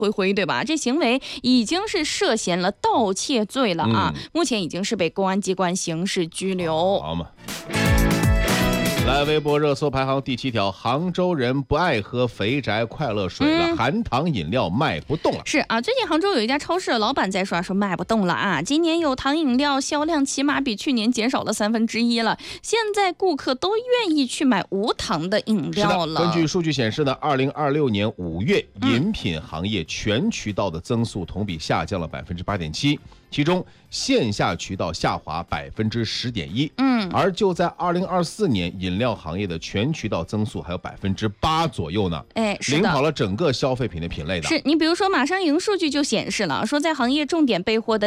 回，对吧？这行为已经是涉嫌了盗窃罪了啊，目前已经是被公安机关刑事拘留。 好嘛。来，微博热搜排行第7条，杭州人不爱喝肥宅快乐水了，含糖饮料卖不动了。 是啊，最近杭州有一家超市的老板在说卖不动了啊，今年有糖饮料销量起码比去年减少了1/3了，现在顾客都愿意去买无糖的饮料了。 根据数据显示呢，2026年5月，饮品行业全渠道的增速同比下降了8.7%，其中线下渠道下滑10.1%。而就在2024年，饮料行业的全渠道增速还有8%左右呢，领跑了整个消费品的品类的。 是你比如说马上营数据就显示了，说在行业重点备货的